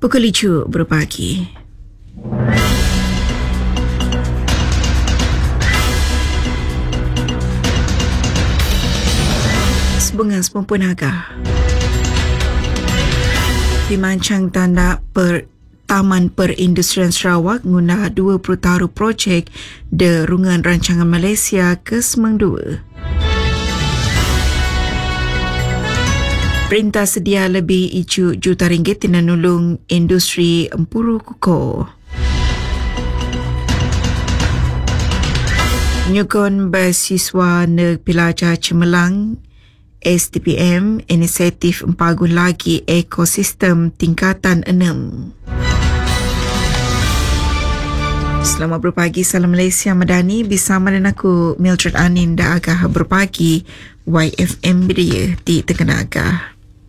Pukul 7 berpagi. Sebungas Mempunaga. Pimancang tanda Taman Perindustrian Sarawak ngundah 20 taruh projek de Rungan Rancangan Malaysia ke Semang 2. Perintah sedia lebih RM1 juta tina nulung industri empuru kukuh. Nyukon beasiswa neg pelajar cemerlang STPM inisiatif empagun lagi ekosistem tingkatan 6. Selamat berpagi, salam Malaysia Madani bersama dengan aku Mildred Anin dan agah berpagi YFM Media di Tegenaga.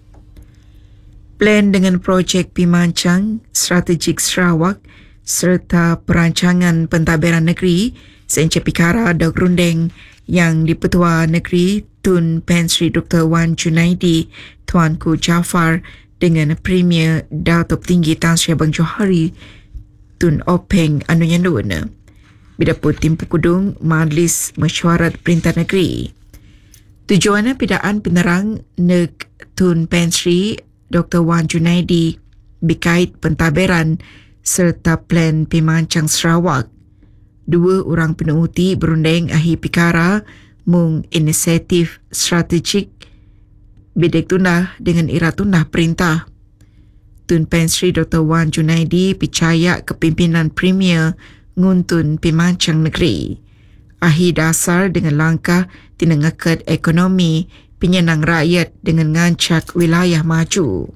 Plan dengan projek Pimancang Strategik Sarawak serta perancangan pentadbiran negeri Sence Pikara Dok Rundeng yang di-Petua Negeri Tun Pen Sri Dr. Wan Junaidi Tuanku Jaafar dengan Premier Datuk Tinggi Tan Sri Abang Johari Tun Openg Anuyanduna Bidapur Tim Pukudung Majlis Mesyuarat Perintah Negeri. Tujuannya pidaan penerang neg Tun Pen Sri Dr. Wan Junaidi berkait pentadbiran serta plan Pimancang Sarawak. 2 orang penuuti berunding ahi pikara mung inisiatif strategik bidek tunah dengan ira tunah perintah. Tun Pen Sri Dr. Wan Junaidi percaya kepimpinan Premier nguntun Pimancang Negeri. Ahi dasar dengan langkah tinengakad ekonomi penyenang rakyat dengan ngancak wilayah maju.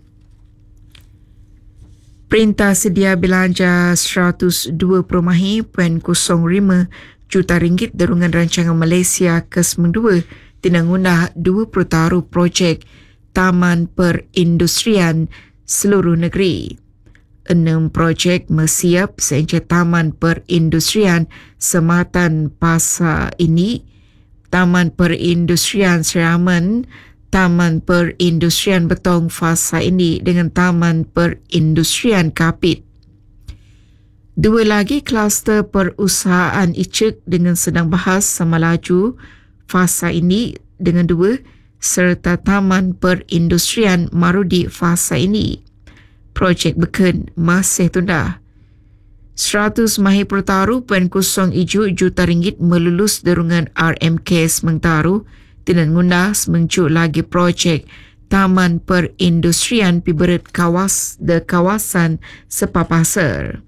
Perintah sedia belanja RM102.05 juta derungan rancangan Malaysia ke Semang 2 tina ngundah 20 taruh projek Taman Perindustrian seluruh negeri. 6 projek mesiap sence Taman Perindustrian Sematan Pasar ini, Taman Perindustrian Seraman, Taman Perindustrian Betong Fasa ini dengan Taman Perindustrian Kapit. 2 lagi kluster perusahaan icek dengan sedang bahas sama laju fasa ini dengan 2 serta Taman Perindustrian Marudi fasa ini. Projek beken masih tunda. 100 mahir pertaruh juta ringgit melulus derungan RMK Semengtaru dengan ngundah semenjuk lagi projek Taman Perindustrian Piberit kawasan Sepapasar.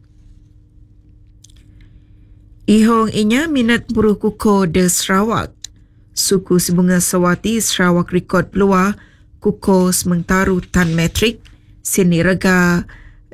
Ihong inya minat buruh kukuh de Sarawak. Suku Sebungas Sawati Sarawak rekod peluang kukuh Semengtaru tan metrik sini rega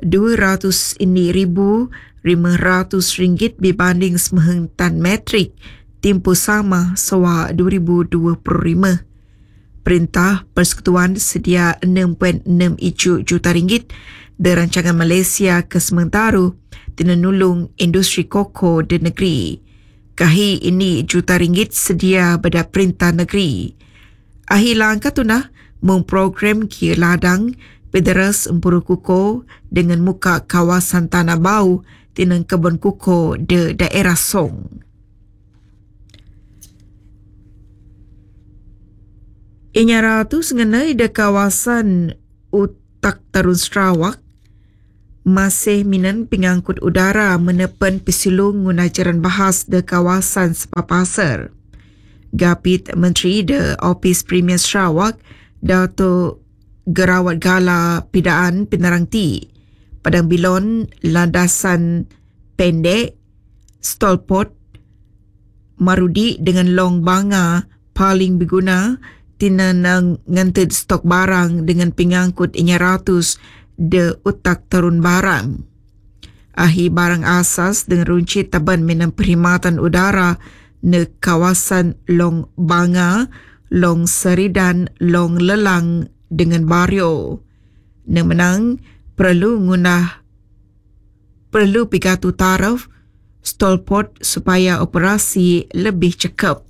RM200,500 berbanding semeheng tan metrik tempoh sama sewa 2025. Perintah Persekutuan sedia RM6.6 juta dari rancangan Malaysia ke Semengtaru tina nulung industri koko di negeri. Kahi ini juta ringgit sedia pada perintah negeri. Ahi langkah tunah memprogram kira ladang Pederas Empuru Kuko dengan muka kawasan Tanah Bau tinang kebun kuko di daerah Song. Inya ratus ngenai di kawasan Utak Tarun Sarawak masih minan pengangkut udara menepen pesilung ngunajaran bahas di kawasan Sepapasar. Gapit Menteri de Opis Premier Sarawak Datuk Gerawat Gala Pidaan Penerang T Padang Bilon landasan pendek stolpot Marudi dengan long banga paling berguna tina nganted stok barang dengan pengangkut inya ratus de utak tarun barang. Ahi barang asas dengan runcit taban minang perkhidmatan udara ne kawasan long banga, long seridan, long lelang dengan Bario. Menang perlu pigatu taraf stolpot supaya operasi lebih cekap.